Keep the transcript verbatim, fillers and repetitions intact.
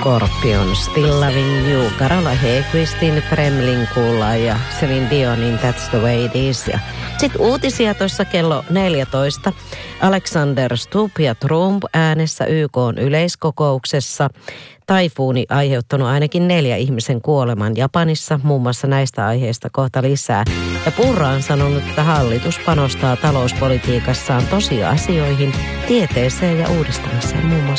Scorpion, Still Loving You, Carola Häggkvistin Fremling Kuulla ja Celine Dionin That's the Way It Is. Ja sitten uutisia tuossa kello neljätoista. Alexander Stubb ja Trump äänessä Y K:n yleiskokouksessa. Taifuuni aiheuttanut ainakin neljä ihmisen kuoleman Japanissa, muun muassa näistä aiheista kohta lisää. Ja Purra on sanonut, että hallitus panostaa talouspolitiikassaan tosiasioihin, tieteeseen ja uudistamiseen muun muassa